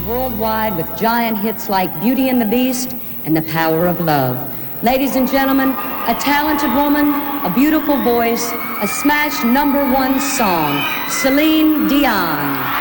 worldwide with giant hits like Beauty and the Beast and The Power of Love. Ladies and gentlemen, a talented woman, a beautiful voice, a smash #1 song, Celine Dion.